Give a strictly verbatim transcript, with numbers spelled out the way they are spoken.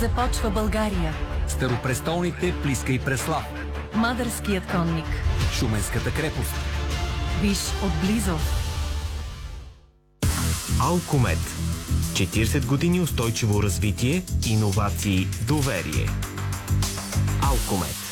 Започва България. Старопрестолните Плиска и Преслав. Мадърският конник. Шуменската крепост. Виж отблизо. Алкомет. четиридесет години устойчиво развитие, иновации, доверие. Алкомет.